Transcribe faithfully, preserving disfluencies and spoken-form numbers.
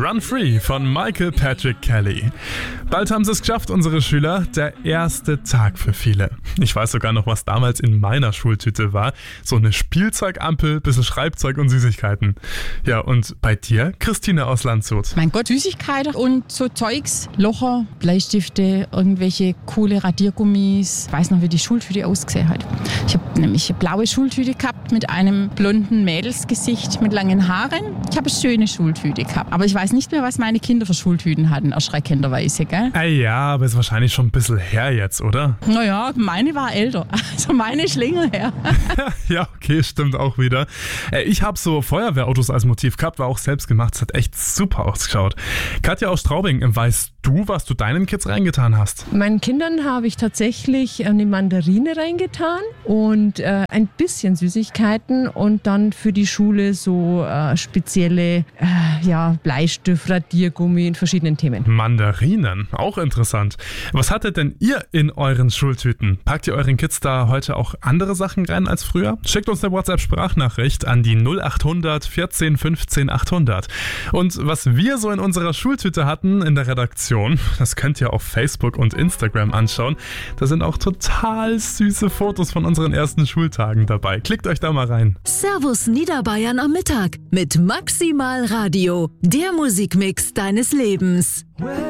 Run Free von Michael Patrick Kelly. Bald haben sie es geschafft, unsere Schüler. Der erste Tag für viele. Ich weiß sogar noch, was damals in meiner Schultüte war. So eine Spielzeugampel, bisschen Schreibzeug und Süßigkeiten. Ja, und bei dir, Christine aus Landshut? Mein Gott, Süßigkeiten und so Zeugs, Locher, Bleistifte, irgendwelche coole Radiergummis. Ich weiß noch, wie die Schultüte ausgesehen hat. Ich habe nämlich eine blaue Schultüte gehabt mit einem blonden Mädelsgesicht mit langen Haaren. Ich habe eine schöne Schultüte gehabt. Aber ich weiß nicht mehr, was meine Kinder für Schultüten hatten, erschreckenderweise, gell? Ah ja, aber ist wahrscheinlich schon ein bisschen her jetzt, oder? Naja, meine war älter. Also meine ist länger her. Ja, okay, stimmt auch wieder. Ich habe so Feuerwehrautos als Motiv gehabt, war auch selbst gemacht. Es hat echt super ausgeschaut. Katja aus Straubing, weißt du, was du deinen Kids reingetan hast? Meinen Kindern habe ich tatsächlich eine Mandarine reingetan und äh, ein bisschen Süßigkeiten und dann für die Schule so äh, spezielle äh, ja, Bleistift, Radiergummi in verschiedenen Themen. Mandarinen, auch interessant. Was hattet denn ihr in euren Schultüten? Packt ihr euren Kids da heute auch andere Sachen rein als früher? Schickt uns eine WhatsApp-Sprachnachricht an die null acht hundert vierzehn fünfzehn achthundert. Und was wir so in unserer Schultüte hatten in der Redaktion, das könnt ihr auf Facebook und Instagram anschauen. Da sind auch total süße Fotos von unseren ersten Schultagen dabei. Klickt euch da mal rein. Servus Niederbayern am Mittag mit Maximal Radio, der Musikmix deines Lebens.